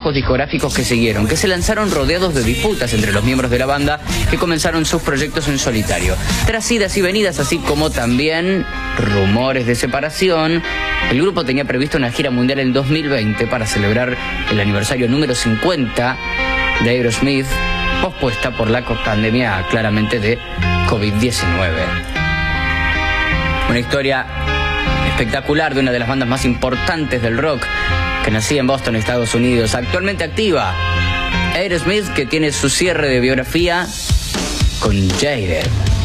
trabajos discográficos que siguieron, que se lanzaron rodeados de disputas entre los miembros de la banda que comenzaron sus proyectos en solitario. Tras idas y venidas, así como también rumores de separación, el grupo tenía previsto una gira mundial en 2020 para celebrar el aniversario número 50 de Aerosmith, pospuesta por la pandemia claramente de COVID-19. Una historia espectacular de una de las bandas más importantes del rock que nacía en Boston, Estados Unidos, actualmente activa, Aerosmith, que tiene su cierre de biografía con Jaded.